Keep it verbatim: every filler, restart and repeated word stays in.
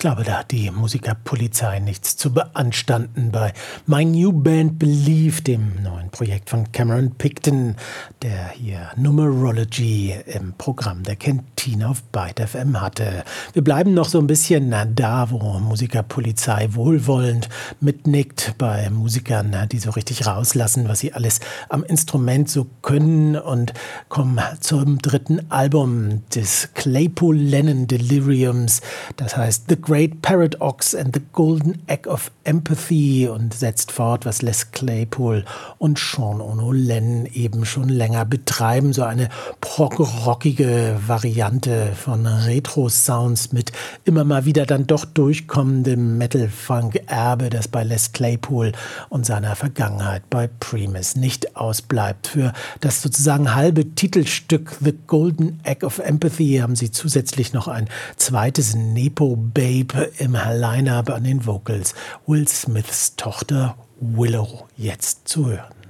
glaube, da hat die Musikerpolizei nichts zu beanstanden bei My New Band Believe, dem neuen Projekt von Cameron Picton, der hier Numerology im Programm der Kantine auf Byte F M hatte. Wir bleiben noch so ein bisschen da, wo Musikerpolizei wohlwollend mitnickt bei Musikern, die so richtig rauslassen, was sie alles am Instrument so können, und kommen zum dritten Album des Claypool-Lennon Deliriums. Das heißt The Great Paradox and the Golden Egg of Empathy, und setzt fort, was Les Claypool und Sean Ono Lennon eben schon länger betreiben. So eine prog-rockige Variante von Retro-Sounds mit immer mal wieder dann doch durchkommendem Metal-Funk-Erbe, das bei Les Claypool und seiner Vergangenheit bei Primus nicht ausbleibt. Für das sozusagen halbe Titelstück The Golden Egg of Empathy haben sie zusätzlich noch ein zweites Nepo-Babe im Line-Up an den Vocals. Will Smiths Tochter Willow jetzt zu hören.